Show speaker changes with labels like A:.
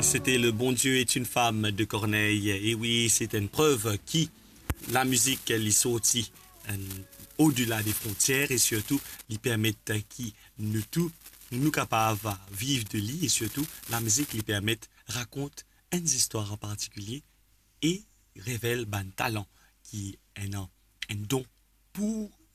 A: C'était Le Bon Dieu est une femme de Corneille. Et oui, c'est une preuve qui, la musique, elle est sortie au-delà des frontières et surtout, lui permet qui nous tout, nous capables de vivre de lui et surtout, la musique lui permet raconte une histoire en particulier et révèle un talent qui est un don pour